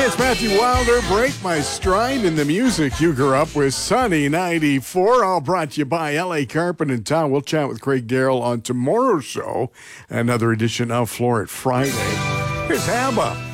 it's Matthew Wilder. Break my stride in the music you grew up with. Sunny 94, all brought to you by L.A. Carpet and Towel. We'll chat with Craig Garrell on tomorrow's show. Another edition of Floor It Friday. Here's ABBA.